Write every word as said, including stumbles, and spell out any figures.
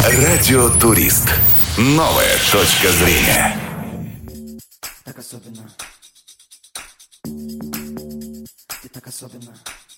Радиотурист. Новая точка зрения. Так особенно. Ты так особенно.